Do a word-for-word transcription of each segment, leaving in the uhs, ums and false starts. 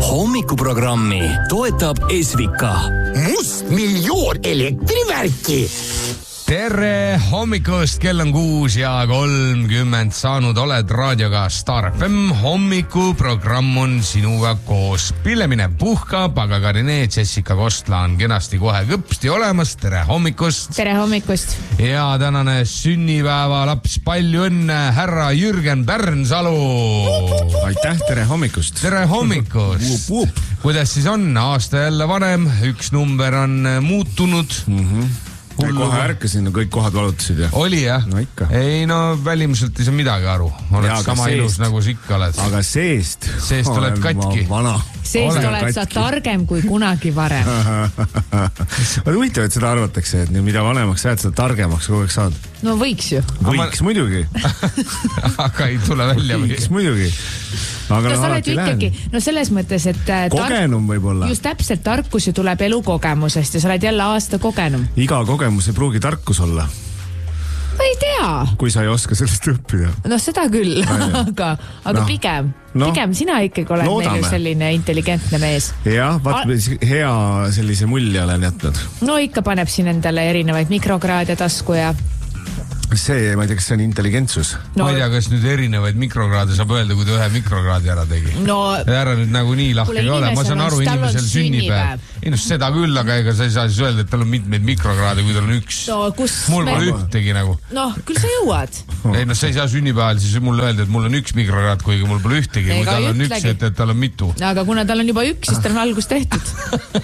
Hommikuprogrammi toetab Esvika. Must miljoon elektrivärki. Tere hommikust, kell on kuus ja kolmkümmend saanud, oled raadioga Star F M. Hommikuprogramm on sinuga koos. Pillemine puhkab, aga ka Rene Jessica Kostla on kenasti kohe kõpsti olemas. Tere hommikust. Tere hommikust. Ja tänane sünnipäeva laps, palju õnne, härra Jürgen Pärnsalu. Aitäh, tere hommikust. Tere hommikust. Wup, wup. Kuidas siis on? Aasta jälle vanem, üks number on muutunud. Mhm. Kohe ärkasin, no kõik kohad valutasid ja. Oli jah? No ikka. Ei no välimuselt ei saa midagi aru. Oled ja, sama seest. Ilus nagu sa ikka oled. Aga seest. Seest oled katki. Vana. Seest olen oled katki. Sa targem kui kunagi varem. Vaat huvitav, et seda arvatakse, et mida vanemaks sa jääd, seda targemaks kogu aeg saad. No võiks ju. Võiks ma... muidugi. Aga ei tule välja. Võiks muidugi. Aga no, no sa oled ju ikkagi, no selles mõttes, et kogenum tar... võib-olla. Just täpselt tarkus ju tuleb elukogemusest ja sa oled jälle aasta kogenum. Iga kogemus ei pruugi tarkus olla. Ma ei tea. Kui sa ei oska sellest õppida. No seda küll, aga, aga no. pigem, no. pigem sina ikkagi oled meil selline intelligentne mees. Jah, vaat A... hea sellise mulje olen jätnud. No ikka paneb siin endale erinevaid mikrokraade tasku ja... See, ma ei tea, kas see on intelligentsus. No, ma ei tea, kas nüüd erinevaid mikrokraade saab öelda, kui ta ühe mikrokraadi ära tegi. No, ära nüüd nagu nii lahke ei ole. Ma saan aru, inimesel sünnipäev. Ei no seda küll, aga ega sa ei saa siis öelda, et tal on mitmeid mikrokraade, kui tal on üks. No, kus mul pole me... ühtegi nagu. No, küll sa jõuad. Ei no sa ei saa sünnipäeval siis mulle öelda, et mul on üks mikrokraad, kuigi mul pole ühtegi. Kui tal on üks, et, et tal on mitu. Aga kuna tal on juba üks, siis tal on algus tehtud.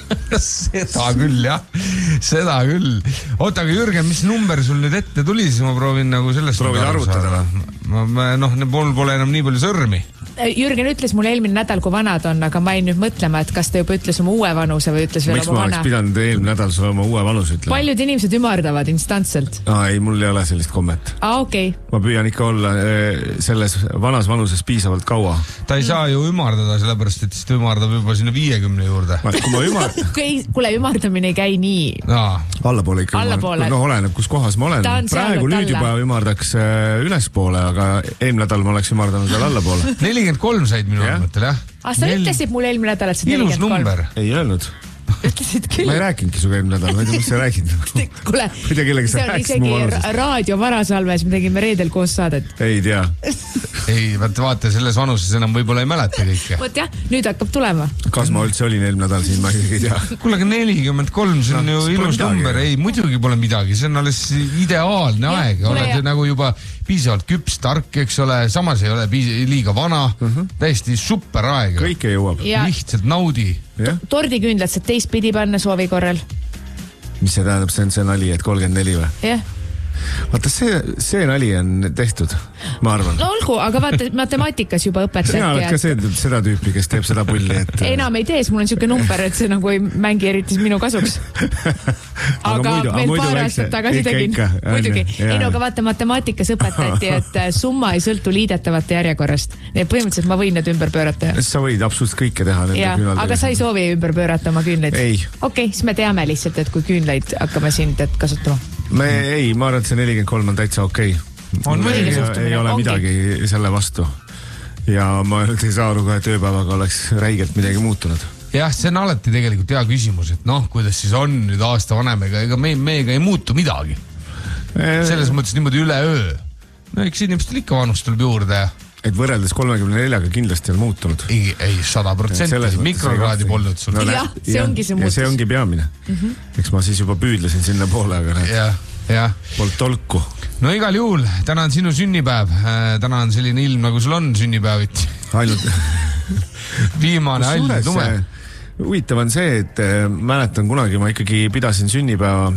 Seda küll, jah. Seda küll. Oota, aga Jürgen, mis number sul nüüd ette tuli, siis ma proovin nagu sellest... Proovin arvutada. Ma, noh, mul pole enam nii palju sõrmi. Jürgen ütles mulle eelmine nädal, kui vanad on, aga ma ei nüüd mõtlema, et kas ta juba ütles oma uue vanuse või ütles veel Miks oma vana. Miks ma oleks pidanud eelmine nädal sulle oma uue vanuse ütlema? Paljud inimesed ümardavad instantselt. Aa, ei, mul ei ole sellist kommet. Aa, okei. Okay. Ma püüan ikka olla selles vanas vanuses piisavalt kaua. Ta ei saa ju ümardada, sellepärast, et siis ta ümardab juba sinna viiekümne juurde. Kui ma ümard... Kule, ümardamine ei käi nii. Aa. Allapoole ikka. Allapoole. No, oleneb, kus kohas ma olen. Praegu nüüd juba ümardaks ülespoole, aga eelmine nädal ma oleks ümardanud veel allapoole. nelikümmend kolm said minu andmetel, jah? Ah, sa Nel... ütlesid mulle eelmine nädal, et sa nelikümmend kolm. Ilus number. Ei öelnud. Ütlesid küll. Ma ei rääkinudki suga eelmine nädal, ma ei tea, mis sa räägid. Kule, see on isegi raadio varasalves, me tegime reedel koos saadet. Ei tea. Ei, vaata, vaata, selles vanuses enam võib-olla ei mäleta kõike. Võt jah, nüüd hakkab tulema. Kas ma üldse olin eelmine nädal siin, ma ei tea. Kuule, aga nelikümmend kolm, see on no, ju ilus number. Ei, muidugi pole midagi, see on alles ideaalne ja, aeg. Oled ja. Nagu juba piisavalt küps, tark, eks ole, samas ei ole piis- liiga vana. Uh-huh. Täiesti super aeg. Kõike jõuab. Ja. Lihtsalt naudi. Ja. Tordikündlad saad teistpidi panna soovi korral. Mis see tähendab, see on see nali, et kolmkümmend neli või? Jah. Vaata, see, see nali on tehtud, ma arvan. No olgu, aga vaata, matemaatikas juba õpetati. Sina oled ka see, seda tüüpi, kes teeb seda pulli, et... Enam ei tee, mul on siuke number, et see nagu ei mängi eriti minu kasuks. aga, aga muidu, veel paar aastat tagasi tegin. Muidugi. Ei no, aga vaata, matemaatikas õpetati, et summa ei sõltu liidetavate järjekorrast. Nii, põhimõtteliselt ma võin need ümber pöörata. Sa võid absoluutselt kõike teha. Ja, aga sa ei soovi ümber pöörata oma küünleid? Ei. Okei, okay, siis me teame lihtsalt, et kui küünleid hakkame siin kasutama. Me ei, ma arvan, et see nelikümmend kolm on täitsa okei. Okay. Ei, ei ole ongi. Midagi selle vastu. Ja ma ei saa aru, et ööpäevaga oleks räigelt midagi muutunud. Jah, see on alati tegelikult hea küsimus, et noh, kuidas siis on nüüd aasta vanemega, ega me, meiega ei muutu midagi. Selles mõttes niimoodi üle öö. No eks inimestel ikka vanust tuleb juurde ja... Et võrreldes kolmekümne neljaga kindlasti on muutunud. Ei, ei, sada protsenti. Mikrokraadi polnud sul. No, jah, see ongi see muutus. Ja see ongi peamine. Mm-hmm. Eks ma siis juba püüdlesin sinna poole, aga need ja, ja. Polt tolku. No igal juhul, täna on sinu sünnipäev. Täna on selline ilm, nagu sul on sünnipäeviti. Ainult. Viimane all tume. Huvitav on see, et mäletan kunagi, ma ikkagi pidasin sünnipäeva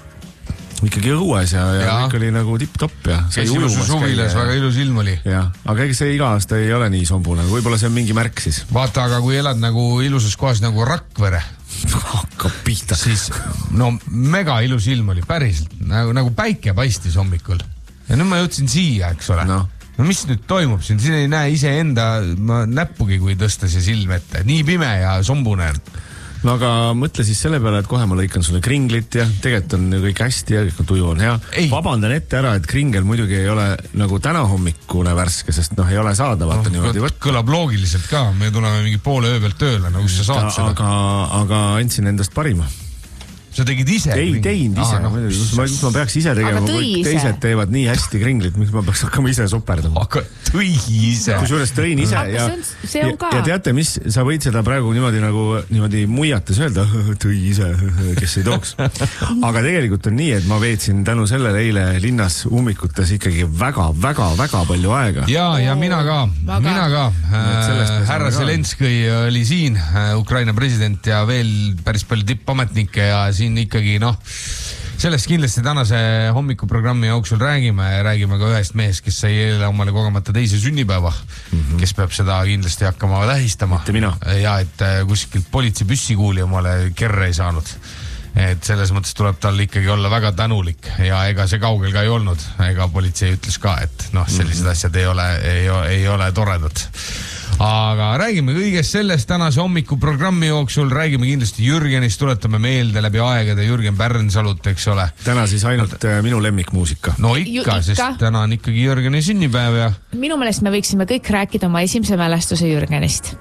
ikkagi õues ja, ja, ja. Kõik oli nagu tipp-topp ja käis ilusus suviles, väga ilus ilm oli. Ja, aga ega see iga aasta ei ole nii sombune, võib-olla see on mingi märk siis. Vaata, aga kui elad nagu ilusas kohas nagu Rakvere, hakkab pihta. Siis no mega ilus ilm oli, päriselt, nagu, nagu päike paistis hommikul. Ja nüüd ma jõudsin siia, eks ole. No. No mis nüüd toimub siin, siin ei näe ise enda ma näppugi, kui tõsta see silm ette. Nii pime ja sombune on. no aga mõtle siis selle peale, et kohe ma lõikan sulle kringlit ja tegelikult on kõik hästi ja kõik on tuju on hea. Vabandan ette ära, et kringel muidugi ei ole nagu täna hommikune värske, sest noh, ei ole saada vaata no, niimoodi võtta. Kõlab loogiliselt ka, me tuleme mingi poole öö pealt tööle, nagu sa saad seda. Aga, aga andsin endast parima. Sa tegid ise? Ei, tein ise. Aha, no, ma, ma peaks ise tegema, kui teised teevad nii hästi kringlit, miks ma peaks hakkama ise superdama. Aga tõi ise. Kusjuures tõin ise ja, see on ka. ja teate, mis, sa võid seda praegu niimoodi nagu niimoodi muiates öelda, tõi ise, kes ei tooks. Aga tegelikult on nii, et ma veetsin tänu sellele eile linnas ummikutes ikkagi väga, väga, väga palju aega. Ja, ja mina ka, Vaga. mina ka. Äh, härra Zelenskõi oli siin, äh, Ukraina president ja veel päris palju tippametnikke ja siin ikkagi, noh, sellest kindlasti tänase hommikuprogrammi jooksul räägime ja räägime ka ühest mehest, kes sai eile omale kogemata teise sünnipäeva, mm -hmm. kes peab seda kindlasti hakkama tähistama. Mitte mina. Ja, et kuskilt politsei püssikuuli omale kerre ei saanud. Et selles mõttes tuleb tal ikkagi olla väga tänulik ja ega see kaugel ka ei olnud. Ega politsei ütles ka, et noh, sellised mm -hmm. asjad ei ole, ei, ei ole toredad. Aga räägime kõigest sellest tänase hommikuprogrammi jooksul, räägime kindlasti Jürgenist, tuletame meelde läbi aegade Jürgen Pärnsalut, eks ole. Täna siis ainult minu lemmikmuusika. No ikka, sest täna on ikkagi Jürgeni sünnipäev ja... Minu meelest me võiksime kõik rääkida oma esimese mälestuse Jürgenist.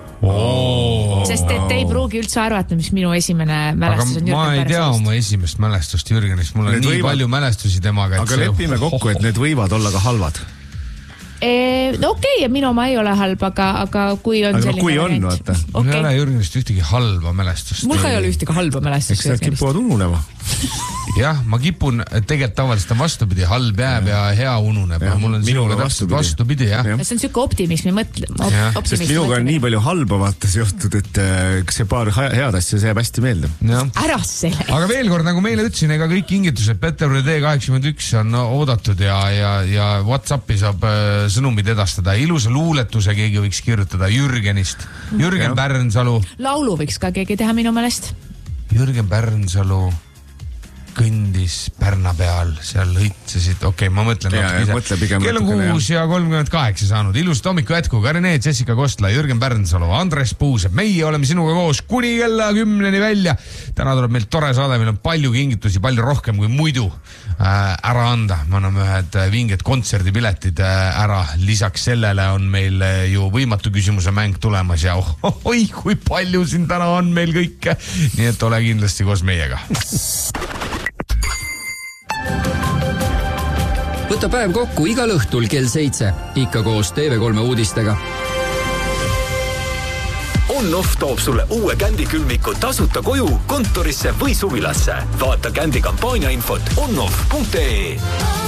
Oh, sest et ei pruugi üldse arvata, mis minu esimene mälestus on Jürgen Pärnsalust. Ma ei tea oma esimest mälestust Jürgenist, mul on need nii võivad... palju mälestusi temaga. Aga lepime kokku, et need võivad olla ka halvad. E, no okei okay,, minu oma ei ole halb, aga, aga kui on aga selline kui on, vaata. Okay. Mul ei ole Jürgenist ühtegi halba mälestust. Mul ka ei ole ühtegi halba mälestust. Eks need kipuvad ununema. Jah, ma kipun, tegelikult tavaliselt on vastupidi, halb jääb ja hea ununeb. Ja, mul on sinuga vastupidi, vastupidi jah. Ja. See on selline optimismi mõtle. Op, sest minuga on nii palju halba vaata seotud, et see paar head asja, see jääb hästi meelde. Ära selle. Aga veel kord, nagu meile ütlesin, ega kõik kingitused Peterburi D kaheksakümmend üks on oodatud ja, ja, ja WhatsAppi saab sõnumid edastada. Ilusa luuletuse keegi võiks kirjutada Jürgenist. Jürgen ja. Pärnsalu. Laulu võiks ka keegi teha minu meelest. Jürgen Pärnsalu kõndis Pärna peal, seal lõitsesid, okei, okay, ma mõtlen ja, mõtle pigem kell on kuus ja kolmkümmend kaheksa saanud, ilust hommiku jätku, Karine, Jessica Kostla, Jürgen Pärnsalu, Andres Puuseb, meie oleme sinuga koos kuni kella kümneni välja. Täna tuleb meil tore saade, meil on palju kingitusi, palju rohkem kui muidu äh, ära anda. Me anname ühed vinged kontserdipiletid äh, ära, lisaks sellele on meil ju võimatu küsimuse mäng tulemas ja oh, oh, oi, kui palju siin täna on meil kõike, nii et ole kindlasti koos meiega. Võta päev kokku igal õhtul kell seitse, ikka koos T V kolme uudistega. On-Off toob sulle uue Kändi külmiku tasuta koju, kontorisse või suvilasse. Vaata Kändi kampaania infot on-off punkt ee.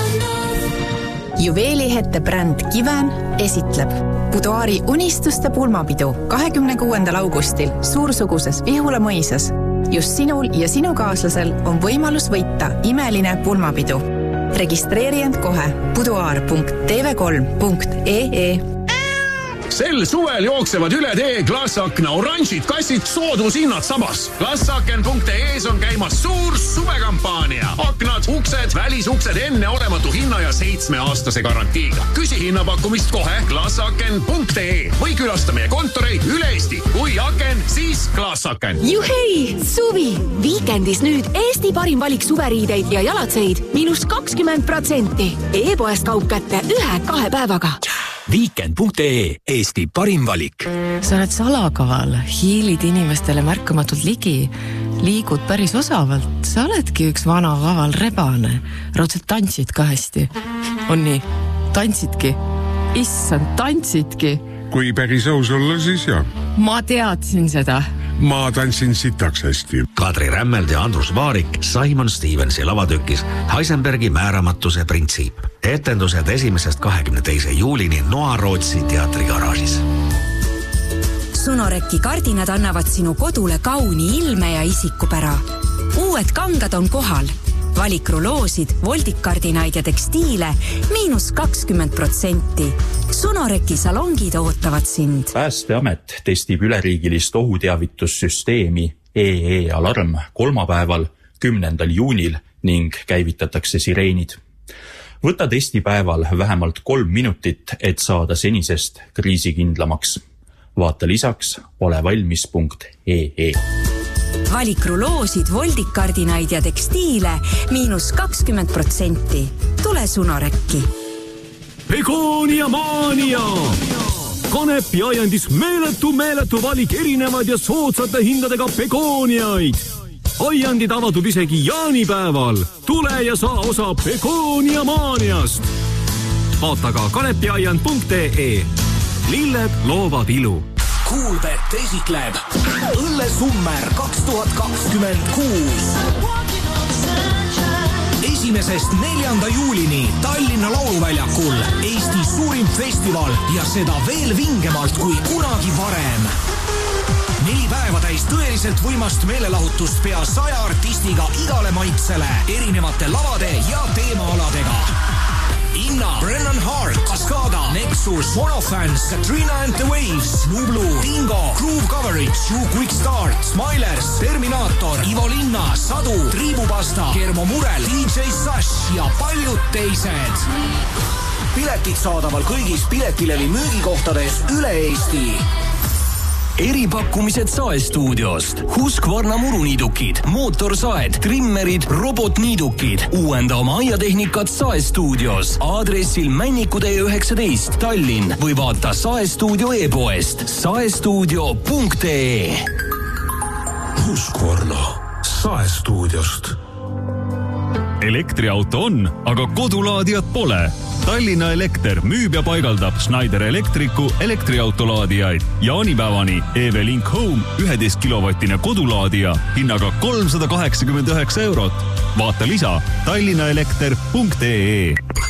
Juveelihette bränd Kiven esitleb Buduaari unistuste pulmapidu kahekümne kuuendal augustil suursuguses Vihula mõisas. Just sinul ja sinu kaaslasel on võimalus võita imeline pulmapidu. Registreeri end kohe buduaar punkt t v kolm punkt ee. Sel suvel jooksevad üle tee Glassakna oranžid kassid soodushinnad sabas. Glassaken punkt ee-s on käimas suur suvekampaania. Aknad, uksed, välisuksed enne olematu hinna ja seitsmeaastase garantiiga. Küsi hinnapakkumist kohe Glassaken punkt ee või külasta meie kontoreid üle Eesti. Kui aken, siis Glassaken. Juhei, suvi! Viikendis nüüd Eesti parim valik suveriideid ja jalatseid miinus kakskümmend protsenti. E-poest kaup kätte ühe-kahe päevaga. Viikend punkt ee, Eesti parim valik. Sa oled salakaval, hiilid inimestele märkamatult ligi, liigud päris osavalt, sa oledki üks vana kaval rebane, raudselt tantsid ka hästi. On nii, tantsidki, issand, tantsidki. Kui päris aus olla, siis jah. Ma teadsin seda. Ma tantsin sitaks hästi. Kadri Rämmeld ja Andrus Vaarik Simon Stevensi lavatükis Heisenbergi määramatuse printsiip. Etendused esimesest kahekümne teise juulini Noa Rootsi teatrigaraažis. Sonoreki kardinad annavad sinu kodule kauni ilme ja isikupära. Uued kangad on kohal. Valikruloosid, voldikkardinaid ja tekstiile miinus kakskümmend protsenti. Sonoreki salongid ootavad sind. Päästeamet testib üleriigilist ohuteavitussüsteemi E E-alarm kolmapäeval, kümnendal juunil ning käivitatakse sireenid. Võta testipäeval vähemalt kolm minutit, et saada senisest kriisikindlamaks. Vaata lisaks olevalmis punkt ee. valik ruloosid, voldikardinaid ja tekstiile miinus kakskümmend protsenti. Tule Sunorekki. Begonia Mania! Kanepi aiandis meeletu, meeletu valik erinevad ja soodsate hindadega begooniaid. Aiandid avatub isegi jaanipäeval. Tule ja saa osa Begonia Maniast. Vaata ka kanepiaiand punkt ee. Lilled loovad ilu. Kuulbet esitleb Õllesummer kaks tuhat kakskümmend kuus. Esimesest neljanda juulini Tallinna Lauluväljakul Eesti suurim festival ja seda veel vingemalt kui kunagi varem. Neli päeva täis tõeliselt võimast meelelahutust pea saja artistiga igale maitsele, erinevate lavade ja teemaaladega. Inna, Brennan Hart, Cascada, Nexus, Monofans, Katrina and the Waves, Nublu, Dingo, Groove Coverage, You Quick Start, Smilers, Terminator, Ivo Linna, Sadu, Triibupasta, Kermo Murel, D J Sash ja paljud teised. Piletid saadaval kõigis Piletilevi müügikohtades üle Eesti. Eripakkumised Saestuudiost. Husqvarna muruniidukid, mootorsaed, trimmerid, robotniidukid. Uuenda oma aiatehnikat Saestuudios. Aadressil Männiku tee üheksateist Tallinn või vaata Saestuudio e-poest saestuudio punkt ee. Husqvarna Saestuudiost. Elektriauto on, aga kodulaadijat pole. Tallinna Elekter müüb ja paigaldab Schneider Elektriku elektriautolaadijaid. Jaanipäevani E V Link Home üheteist kilovatine kodulaadija hinnaga kolmsada kaheksakümmend üheksa eurot. Vaata lisa tallinnaelekter punkt ee.